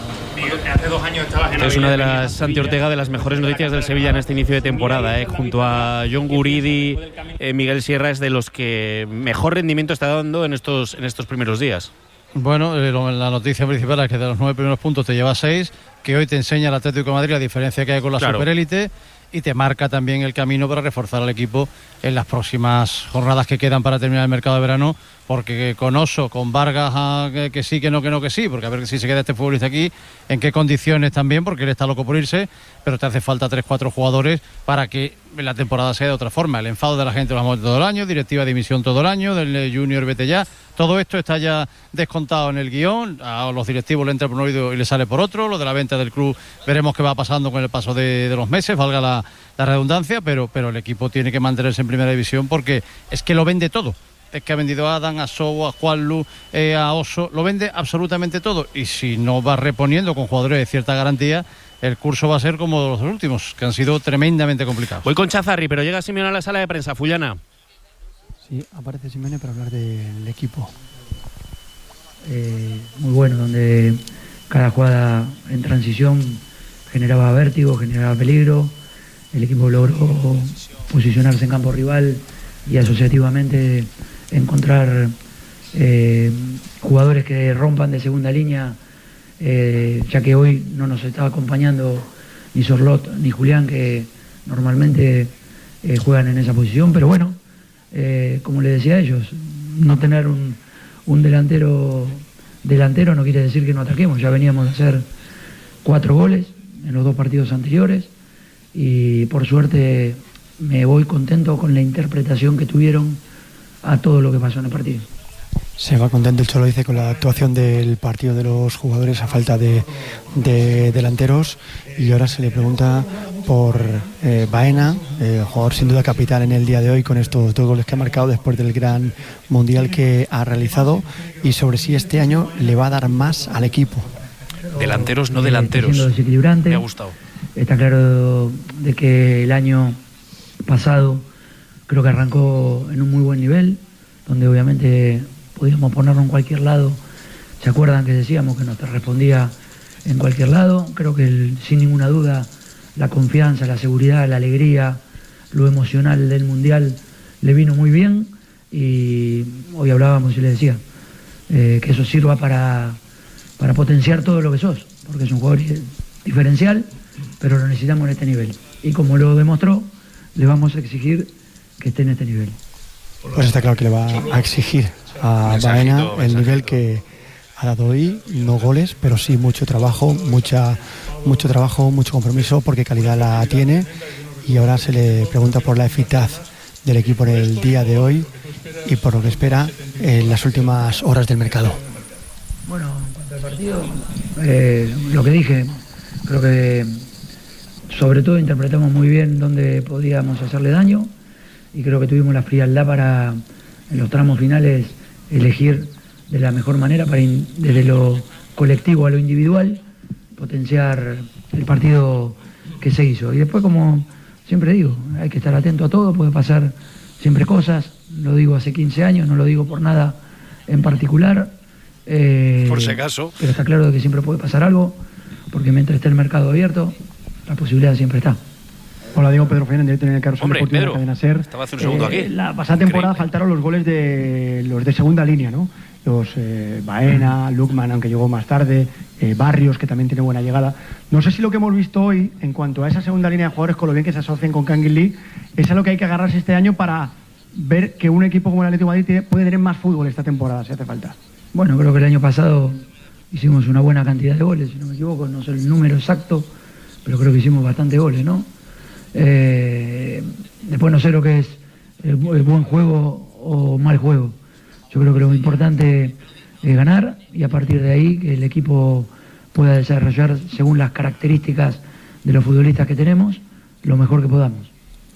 Hace 2 años estabas en Es una de las, Santi Ortega, de las mejores noticias del Sevilla en este inicio de temporada, junto a John Guridi. Miguel Sierra es de los que mejor rendimiento está dando en estos primeros días. Bueno, la noticia principal es que de los 9 primeros puntos te lleva 6, que hoy te enseña el Atlético de Madrid la diferencia que hay con la superélite, y te marca también el camino para reforzar al equipo en las próximas jornadas que quedan para terminar el mercado de verano, porque con Oso, con Vargas, que sí, que no, que sí, porque a ver si se queda este futbolista aquí, en qué condiciones también, porque él está loco por irse, pero te hace falta 3-4 jugadores para que la temporada sea de otra forma. El enfado de la gente lo vamos a ver todo el año, directiva de dimisión todo el año, del Junior vete ya, todo esto está ya descontado en el guión. A los directivos le entra por un oído y le sale por otro. Lo de la venta del club veremos qué va pasando con el paso de los meses, valga la redundancia, pero el equipo tiene que mantenerse en primera división, porque es que lo vende todo. Es que ha vendido a Adam, a Sou, a Juanlu, a Oso, lo vende absolutamente todo, y si no va reponiendo con jugadores de cierta garantía, el curso va a ser como los últimos, que han sido tremendamente complicados. Voy con Chazarri, pero llega Simeone a la sala de prensa. Fullana. Sí, aparece Simeone para hablar del equipo. Muy bueno, donde cada jugada en transición generaba vértigo, generaba peligro. El equipo logró posicionarse en campo rival y asociativamente encontrar jugadores que rompan de segunda línea, ya que hoy no nos estaba acompañando ni Sorlot ni Julián, que normalmente juegan en esa posición, pero bueno, como les decía a ellos, no tener un delantero no quiere decir que no ataquemos. Ya veníamos a hacer 4 goles en los 2 partidos anteriores, y por suerte me voy contento con la interpretación que tuvieron a todo lo que pasó en el partido. Se va contento, el Cholo dice, con la actuación del partido de los jugadores a falta de delanteros, y ahora se le pregunta por Baena, jugador sin duda capital en el día de hoy, con estos 2 goles que ha marcado después del gran mundial que ha realizado, y sobre si este año le va a dar más al equipo. Delanteros, no delanteros. Siendo desequilibrante. Me ha gustado. Está claro de que el año pasado creo que arrancó en un muy buen nivel, donde obviamente podíamos ponerlo en cualquier lado. ¿Se acuerdan que decíamos que nos respondía en cualquier lado? Creo que sin ninguna duda la confianza, la seguridad, la alegría, lo emocional del Mundial le vino muy bien, y hoy hablábamos y le decía que eso sirva para potenciar todo lo que sos, porque es un jugador diferencial, pero lo necesitamos en este nivel, y como lo demostró, le vamos a exigir que esté en este nivel. Pues está claro que le va a exigir a Baena el nivel que ha dado hoy, no goles, pero sí mucho trabajo, mucho compromiso, porque calidad la tiene, y ahora se le pregunta por la eficaz del equipo en el día de hoy y por lo que espera en las últimas horas del mercado. Bueno, en cuanto al partido, lo que dije, creo que sobre todo interpretamos muy bien dónde podíamos hacerle daño, y creo que tuvimos la frialdad para, en los tramos finales, elegir de la mejor manera, para desde lo colectivo a lo individual, potenciar el partido que se hizo. Y después, como siempre digo, hay que estar atento a todo, puede pasar siempre cosas, lo digo hace 15 años, no lo digo por nada en particular, por si acaso, pero está claro que siempre puede pasar algo, porque mientras esté el mercado abierto, la posibilidad siempre está. Hola, Diego, Pedro Fernández, en el Carlos Hombre, Deportivo de la Pedro, cadena SER. estaba hace un segundo aquí. La pasada temporada faltaron los goles de los de segunda línea, ¿no? Los Baena, Lukman, aunque llegó más tarde, Barrios, que también tiene buena llegada. No sé si lo que hemos visto hoy, en cuanto a esa segunda línea de jugadores, con lo bien que se asocian con Kangin Lee, es a lo que hay que agarrarse este año para ver que un equipo como el Atlético de Madrid puede tener más fútbol esta temporada, si hace falta. Bueno, creo que el año pasado hicimos una buena cantidad de goles, si no me equivoco, no sé el número exacto, pero creo que hicimos bastante goles, ¿no? Después no sé lo que es el buen juego o mal juego. Yo creo que lo importante es ganar y a partir de ahí que el equipo pueda desarrollar según las características de los futbolistas que tenemos lo mejor que podamos.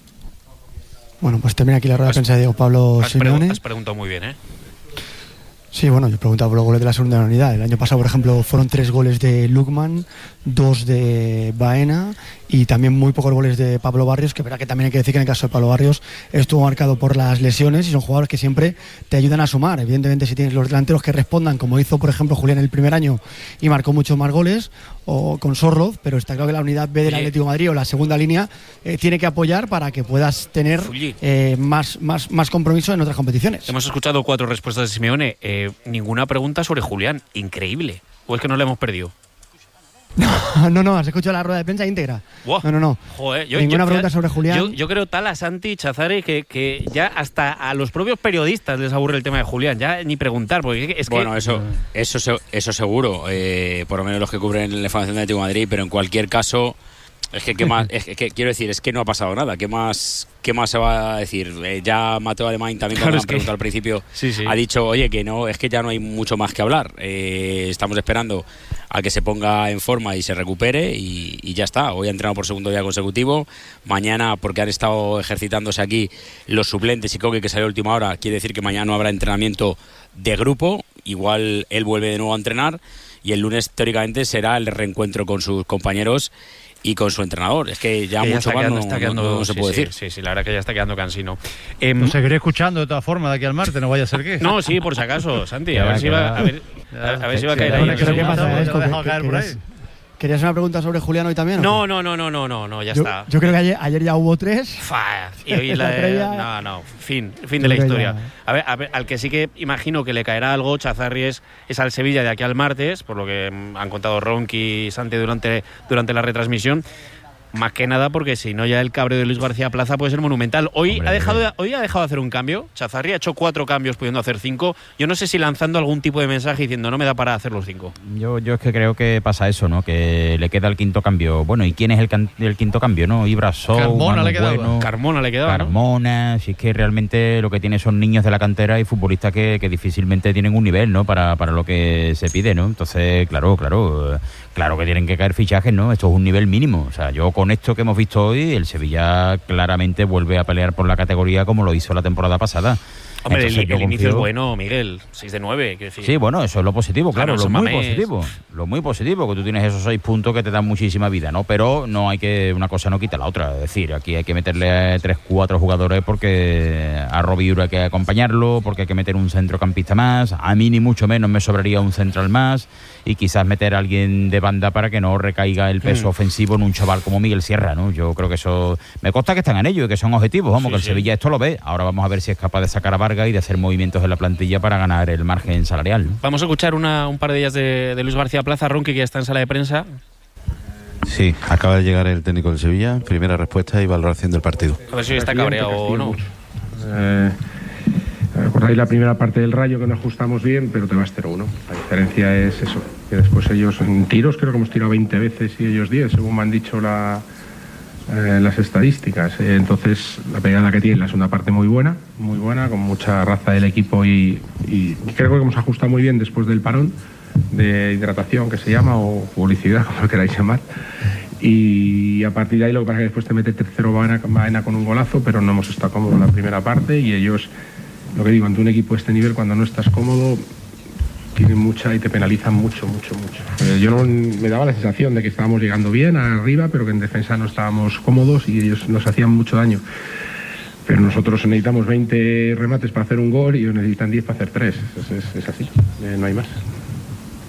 Bueno, pues termina aquí la rueda de prensa de Diego Pablo Simeone. Has preguntado muy bien, ¿eh? Sí, bueno, yo he preguntado por los goles de la segunda unidad. El año pasado, por ejemplo, fueron 3 goles de Lukman, 2 de Baena y también muy pocos goles de Pablo Barrios, que verdad que también hay que decir que en el caso de Pablo Barrios estuvo marcado por las lesiones y son jugadores que siempre te ayudan a sumar. Evidentemente, si tienes los delanteros que respondan, como hizo, por ejemplo, Julián el primer año y marcó muchos más goles, o con Sorloz, pero está claro que la unidad B del Atlético de Madrid o la segunda línea tiene que apoyar para que puedas tener más compromiso en otras competiciones. Hemos escuchado 4 respuestas de Simeone. Ninguna pregunta sobre Julián. Increíble. ¿O es que nos la hemos perdido? No, has escuchado la rueda de prensa íntegra. Wow. No. Joder, ninguna pregunta sobre Julián. Yo creo tal a Santi Chazare que ya hasta a los propios periodistas les aburre el tema de Julián. Ya ni preguntar, porque es que... Bueno, eso seguro. Por lo menos los que cubren la información de Atlético de Madrid, pero en cualquier caso... Es que, ¿qué más? Es que quiero decir, es que no ha pasado nada. ¿Qué más se va a decir? Ya Mateo Alemán también, cuando me han preguntado al principio, ha dicho, oye, que no, es que ya no hay mucho más que hablar. Estamos esperando a que se ponga en forma y se recupere y ya está. Hoy ha entrenado por segundo día consecutivo. Mañana, porque han estado ejercitándose aquí los suplentes y Coque, que salió a última hora, quiere decir que mañana no habrá entrenamiento de grupo. Igual él vuelve de nuevo a entrenar y el lunes, teóricamente, será el reencuentro con sus compañeros y con su entrenador. Es que ya mucho más no se puede decir. Sí, la verdad que ya está quedando cansino. Lo seguiré escuchando de todas formas de aquí al martes, no vaya a ser que... No, sí, por si acaso, Santi, a ver si va a caer ahí. ¿Qué pasa esto? ¿Querías una pregunta sobre Julián hoy también? No, ya está. Yo creo que ayer ya hubo 3. Y hoy fin de la historia. A ver, al que sí que imagino que le caerá algo, Chazarri, es al Sevilla de aquí al martes, por lo que han contado Ronqui y Santi durante la retransmisión. Más que nada porque si no ya el cabreo de Luis García Plaza puede ser monumental. Hoy ha dejado de hacer un cambio. Chazarri ha hecho 4 cambios pudiendo hacer 5. Yo no sé si lanzando algún tipo de mensaje diciendo no me da para hacer los 5. Yo es que creo que pasa eso, ¿no? Que le queda el quinto cambio. Bueno, ¿y quién es el quinto cambio, no? Ibrasou, Carmona le quedaba. Bueno, Carmona le quedaba, Carmona, ¿no? Si es que realmente lo que tiene son niños de la cantera y futbolistas que difícilmente tienen un nivel, ¿no? Para lo que se pide, ¿no? Entonces, claro que tienen que caer fichajes, ¿no? Esto es un nivel mínimo. O sea, yo con esto que hemos visto hoy, el Sevilla claramente vuelve a pelear por la categoría como lo hizo la temporada pasada. Hombre, el inicio es bueno, Miguel, 6 de 9. Sí, bueno, eso es lo positivo, claro, lo muy positivo, que tú tienes esos 6 puntos que te dan muchísima vida, ¿no? Pero una cosa no quita la otra, es decir, aquí hay que meterle 3-4 jugadores porque a Robiura hay que acompañarlo, porque hay que meter un centrocampista más, a mí ni mucho menos me sobraría un central más y quizás meter a alguien de banda para que no recaiga el peso ofensivo en un chaval como Miguel Sierra, ¿no? Yo creo que eso, me consta que están en ello y que son objetivos, que el Sevilla esto lo ve, ahora vamos a ver si es capaz de sacar a Vargas y de hacer movimientos en la plantilla para ganar el margen salarial. Vamos a escuchar un par de ellas de Luis García Plaza, Ronqui, que ya está en sala de prensa. Sí, acaba de llegar el técnico del Sevilla, primera respuesta y valoración del partido. A ver si está cabreado o no. Recordáis la primera parte del Rayo que nos ajustamos bien, pero te vas 0-1. La diferencia es eso, que después ellos en tiros creo que hemos tirado 20 veces y ellos 10, según me han dicho las estadísticas. Entonces la pegada que tiene la segunda parte muy buena, con mucha raza del equipo y creo que hemos ajustado muy bien después del parón de hidratación que se llama, o publicidad, como lo queráis llamar, y a partir de ahí lo que pasa es que después te mete tercero Baena con un golazo, pero no hemos estado cómodos en la primera parte y ellos, lo que digo, ante un equipo de este nivel, cuando no estás cómodo tienen mucha y te penalizan mucho. Yo no me daba la sensación de que estábamos llegando bien arriba, pero que en defensa no estábamos cómodos y ellos nos hacían mucho daño. Pero nosotros necesitamos 20 remates para hacer un gol y ellos necesitan 10 para hacer 3. Es así, no hay más.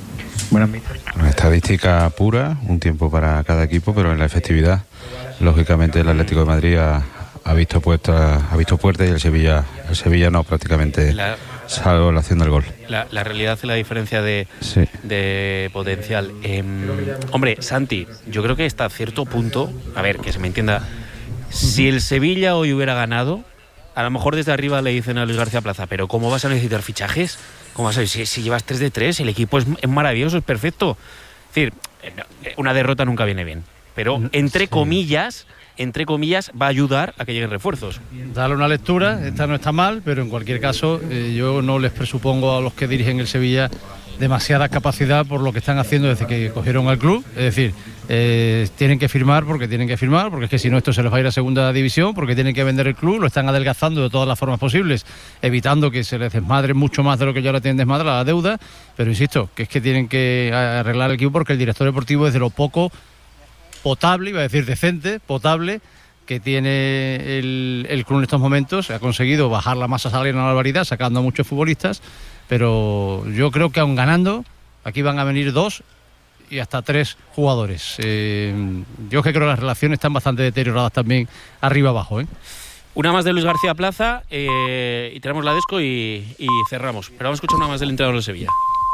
Estadística pura, un tiempo para cada equipo, pero en la efectividad, lógicamente el Atlético de Madrid ha visto puertas y el Sevilla no, prácticamente, salvo la acción del gol. La realidad y la diferencia de potencial. Hombre, Santi, yo creo que hasta cierto punto, a ver, que se me entienda, si el Sevilla hoy hubiera ganado, a lo mejor desde arriba le dicen a Luis García Plaza, pero ¿cómo vas a necesitar fichajes? ¿Cómo vas a si llevas 3 de 3? El equipo es maravilloso, es perfecto. Es decir, una derrota nunca viene bien, pero entre comillas va a ayudar a que lleguen refuerzos. Dale una lectura, esta no está mal, pero en cualquier caso yo no les presupongo a los que dirigen el Sevilla demasiada capacidad por lo que están haciendo desde que cogieron al club. Es decir, tienen que firmar, porque es que si no esto se les va a ir a segunda división, porque tienen que vender el club, lo están adelgazando de todas las formas posibles, evitando que se les desmadre mucho más de lo que ya lo tienen desmadrada la deuda, pero insisto, que es que tienen que arreglar el equipo porque el director deportivo es de lo poco potable, iba a decir decente, potable, que tiene el club en estos momentos. Ha conseguido bajar la masa salarial en una barbaridad, sacando a muchos futbolistas, pero yo creo que aun ganando, aquí van a venir 2 y hasta 3 jugadores. Yo creo que las relaciones están bastante deterioradas también arriba abajo. Una más de Luis García Plaza y tenemos la Desco y cerramos. Pero vamos a escuchar una más del entrenador de Sevilla.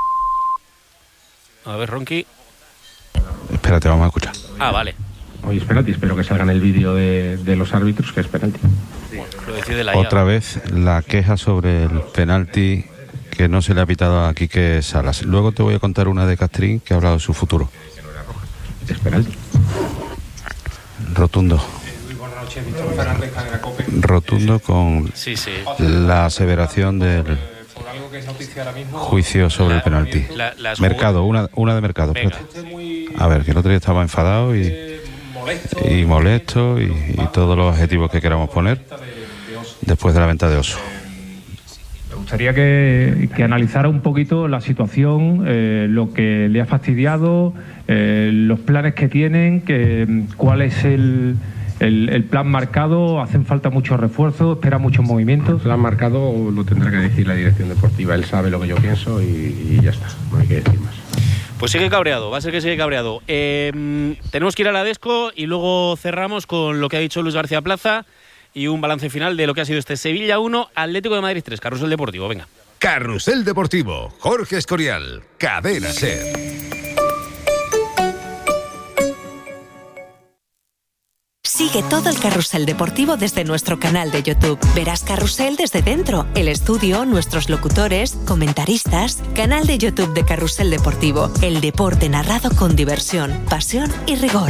A ver, Ronqui. Espérate, vamos a escuchar. Ah, vale. Oye, espérate, espero que salga en el vídeo de los árbitros, que es penalti. Lo decide la Otra vez la queja sobre el penalti que no se le ha pitado a Quique Salas. Luego te voy a contar una de Castrín que ha hablado de su futuro. Es penalti. Rotundo con la aseveración del juicio sobre el penalti. Mercado, una de Mercado. A ver, que el otro día estaba enfadado y molesto y todos los adjetivos que queramos poner después de la venta de Oso. Me gustaría que analizara un poquito la situación, lo que le ha fastidiado, los planes que tienen, cuál es el plan marcado. Hacen falta muchos refuerzos, espera muchos movimientos. El plan marcado lo tendrá que decir la dirección deportiva. Él sabe lo que yo pienso y ya está, no hay que decir más. Pues sigue cabreado, va a ser que sigue cabreado. Tenemos que ir a la Desco y luego cerramos con lo que ha dicho Luis García Plaza y un balance final de lo que ha sido este Sevilla 1, Atlético de Madrid 3, Carrusel Deportivo, venga. Carrusel Deportivo, Jorge Escorial, Cadena SER. Sigue todo el carrusel deportivo desde nuestro canal de YouTube. Verás Carrusel desde dentro, el estudio, nuestros locutores, comentaristas. Canal de YouTube de Carrusel Deportivo. El deporte narrado con diversión, pasión y rigor.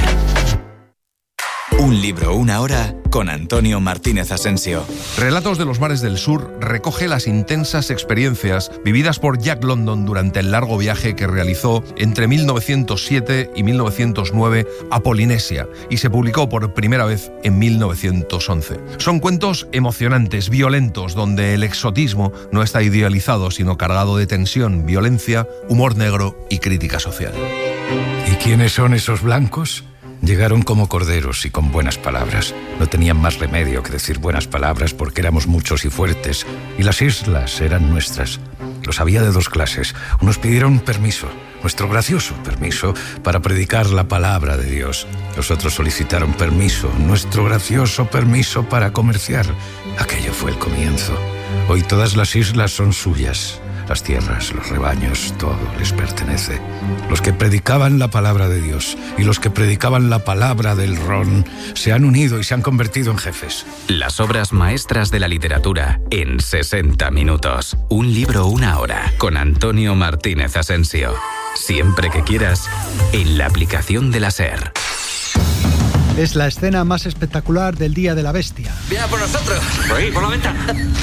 Un libro, una hora, con Antonio Martínez Asensio. Relatos de los mares del sur recoge las intensas experiencias vividas por Jack London durante el largo viaje que realizó entre 1907 y 1909 a Polinesia y se publicó por primera vez en 1911. Son cuentos emocionantes, violentos, donde el exotismo no está idealizado, sino cargado de tensión, violencia, humor negro y crítica social. ¿Y quiénes son esos blancos? Llegaron como corderos y con buenas palabras. No tenían más remedio que decir buenas palabras porque éramos muchos y fuertes, y las islas eran nuestras. Los había de 2 clases. Unos pidieron permiso, nuestro gracioso permiso, para predicar la palabra de Dios. Los otros solicitaron permiso, nuestro gracioso permiso para comerciar. Aquello fue el comienzo. Hoy todas las islas son suyas. Las tierras, los rebaños, todo les pertenece. Los que predicaban la palabra de Dios y los que predicaban la palabra del ron se han unido y se han convertido en jefes. Las obras maestras de la literatura en 60 minutos. Un libro, una hora, con Antonio Martínez Asensio. Siempre que quieras, en la aplicación de la SER. Es la escena más espectacular del Día de la Bestia. ¡Viene por nosotros! ¡Por ahí, por la ventana!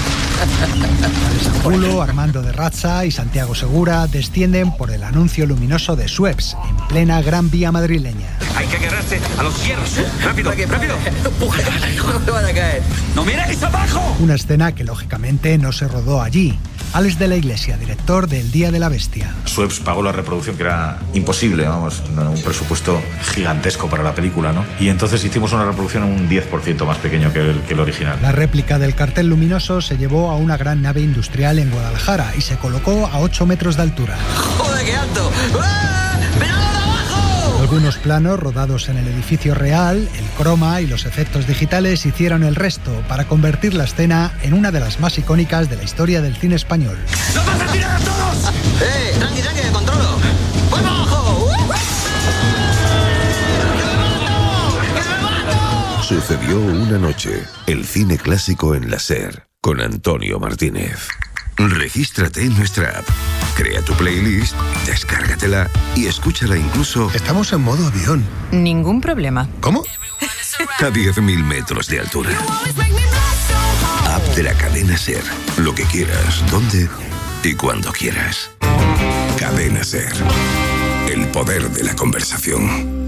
Julio, Armando de Ratza y Santiago Segura descienden por el anuncio luminoso de Suez, en plena Gran Vía madrileña. Hay que agarrarse a los hierros. Rápido, rápido. No me van a caer. ¡No miréis abajo! Una escena que lógicamente no se rodó allí. Alex de la Iglesia, director del Día de la Bestia. Schweppes pagó la reproducción, que era imposible, vamos, un presupuesto gigantesco para la película, ¿no? Y entonces hicimos una reproducción un 10% más pequeño que el original. La réplica del cartel luminoso se llevó a una gran nave industrial en Guadalajara y se colocó a 8 metros de altura. ¡Joder, qué alto! Algunos planos rodados en el edificio real, el croma y los efectos digitales hicieron el resto para convertir la escena en una de las más icónicas de la historia del cine español. ¡Nos vas a tirar a todos! Tranqui, tranqui, que controlo. ¡Voy para abajo! Sucedió una noche. El cine clásico en la SER, con Antonio Martínez. Regístrate en nuestra app. Crea tu playlist, descárgatela y escúchala incluso... Estamos en modo avión. Ningún problema. ¿Cómo? A 10.000 metros de altura. App de la cadena SER. Lo que quieras, donde y cuando quieras. Cadena SER. El poder de la conversación.